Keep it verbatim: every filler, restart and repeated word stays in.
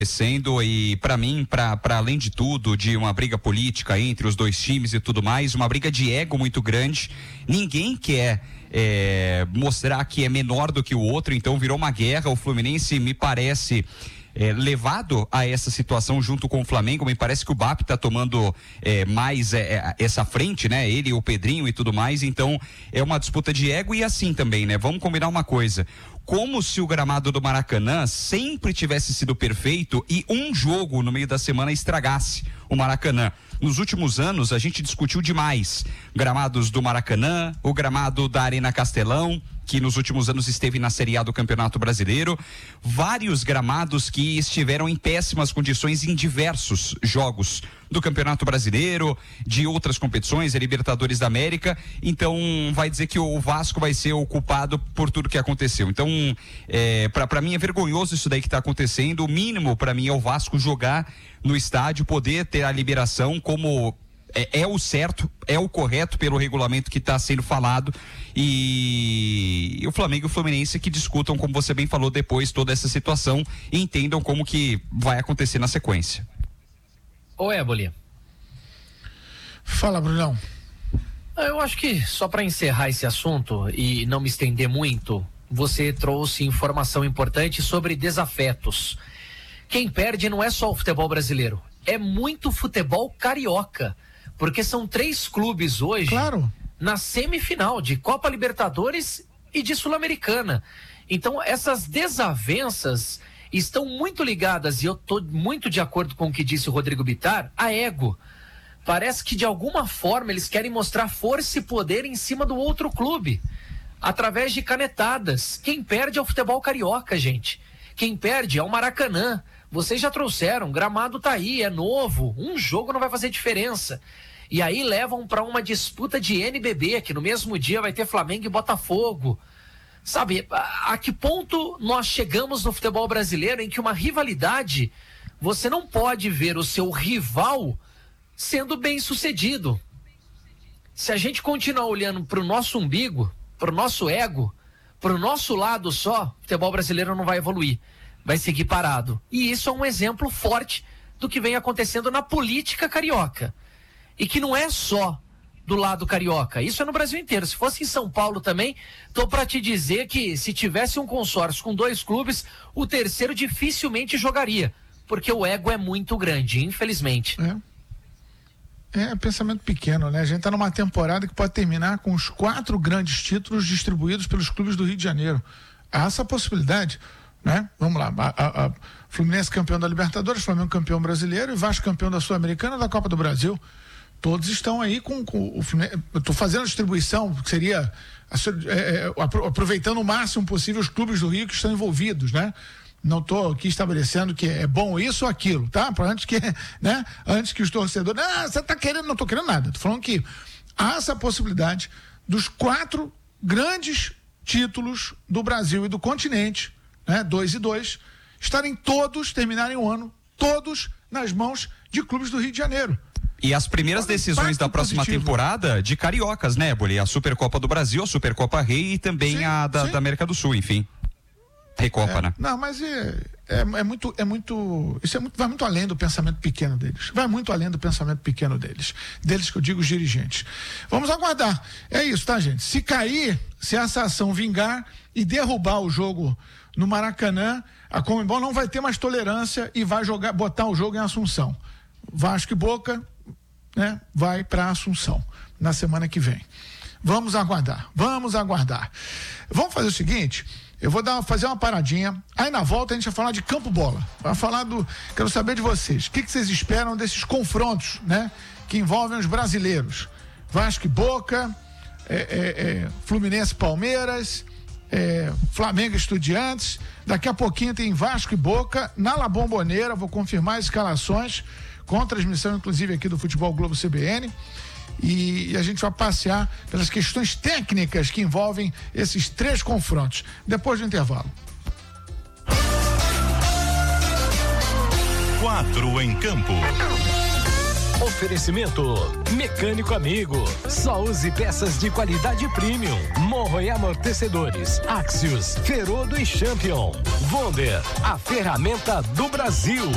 Sendo e para mim, para além de tudo, de uma briga política entre os dois times e tudo mais, uma briga de ego muito grande. Ninguém quer é, mostrar que é menor do que o outro, então virou uma guerra. O Fluminense me parece É, levado a essa situação junto com o Flamengo. Me parece que o B A P está tomando é, mais é, essa frente, né? Ele, o Pedrinho e tudo mais. Então é uma disputa de ego e assim também, né? Vamos combinar uma coisa. Como se o gramado do Maracanã sempre tivesse sido perfeito e um jogo no meio da semana estragasse o Maracanã. Nos últimos anos a gente discutiu demais gramados do Maracanã, o gramado da Arena Castelão, que nos últimos anos esteve na Série A do Campeonato Brasileiro, vários gramados que estiveram em péssimas condições em diversos jogos do Campeonato Brasileiro, de outras competições, a Libertadores da América. Então vai dizer que o Vasco vai ser o culpado por tudo que aconteceu. Então é, para mim é vergonhoso isso daí que está acontecendo. O mínimo para mim é o Vasco jogar no estádio, poder ter a liberação como É, é o certo, é o correto pelo regulamento que está sendo falado, e, e o Flamengo e o Fluminense que discutam, como você bem falou, depois toda essa situação e entendam como que vai acontecer na sequência. Ô Éboli. Fala, Brunão. Eu acho que só para encerrar esse assunto e não me estender muito, você trouxe informação importante sobre desafetos. Quem perde não é só o futebol brasileiro, é muito futebol carioca. Porque são três clubes hoje, claro, na semifinal de Copa Libertadores e de Sul-Americana. Então, essas desavenças estão muito ligadas, e eu estou muito de acordo com o que disse o Rodrigo Bittar, a ego. Parece que, de alguma forma, eles querem mostrar força e poder em cima do outro clube, através de canetadas. Quem perde é o futebol carioca, gente. Quem perde é o Maracanã. Vocês já trouxeram, o gramado tá aí, é novo, um jogo não vai fazer diferença. E aí levam para uma disputa de N B B, que no mesmo dia vai ter Flamengo e Botafogo. Sabe, a, a que ponto nós chegamos no futebol brasileiro em que uma rivalidade, você não pode ver o seu rival sendo bem sucedido. Se a gente continuar olhando para o nosso umbigo, para o nosso ego, para o nosso lado só, o futebol brasileiro não vai evoluir. Vai seguir parado. E isso é um exemplo forte do que vem acontecendo na política carioca. E que não é só do lado carioca, isso é no Brasil inteiro. Se fosse em São Paulo também, tô para te dizer que se tivesse um consórcio com dois clubes, o terceiro dificilmente jogaria, porque o ego é muito grande, infelizmente. É, é pensamento pequeno, né? A gente tá numa temporada que pode terminar com os quatro grandes títulos distribuídos pelos clubes do Rio de Janeiro. Há essa possibilidade, né? Vamos lá, a, a, a Fluminense campeão da Libertadores, Flamengo campeão brasileiro e Vasco campeão da Sul-Americana e da Copa do Brasil. Todos estão aí com, com o Fluminense. Eu estou fazendo a distribuição, que seria é, é, aproveitando o máximo possível os clubes do Rio que estão envolvidos, né? Não estou aqui estabelecendo que é bom isso ou aquilo, tá? Pra antes que, né? Antes que os torcedores, ah, você está querendo, não estou querendo nada. Estou falando que há essa possibilidade dos quatro grandes títulos do Brasil e do continente, né? Dois e dois, estarem todos, terminarem o ano, todos nas mãos de clubes do Rio de Janeiro. E as primeiras decisões da próxima positivo. temporada de cariocas, né, Boli? A Supercopa do Brasil, a Supercopa Rei e também sim, a da, da América do Sul, enfim. Recopa, é, né? Não, mas é, é, é muito, é muito, isso é muito, vai muito além do pensamento pequeno deles. Vai muito além do pensamento pequeno deles. Deles que eu digo os dirigentes. Vamos aguardar. É isso, tá, gente? Se cair, se essa ação vingar e derrubar o jogo no Maracanã, a Conmebol não vai ter mais tolerância e vai jogar, botar o jogo em Assunção. Vasco e Boca, né, vai para Assunção na semana que vem. Vamos aguardar, vamos aguardar. Vamos fazer o seguinte, eu vou dar, fazer uma paradinha, aí na volta a gente vai falar de campo bola, vai falar do, quero saber de vocês, o que, que vocês esperam desses confrontos, né, que envolvem os brasileiros, Vasco e Boca, é, é, é, Fluminense Palmeiras, é, Flamengo e Estudiantes, daqui a pouquinho tem Vasco e Boca na La Bombonera, vou confirmar as escalações, com transmissão inclusive aqui do Futebol Globo C B N, e, e a gente vai passear pelas questões técnicas que envolvem esses três confrontos, depois do intervalo. Quatro em campo. Oferecimento Mecânico Amigo. Só use peças de qualidade premium. Morro e amortecedores. Axios, Ferodo e Champion. Wonder, a ferramenta do Brasil.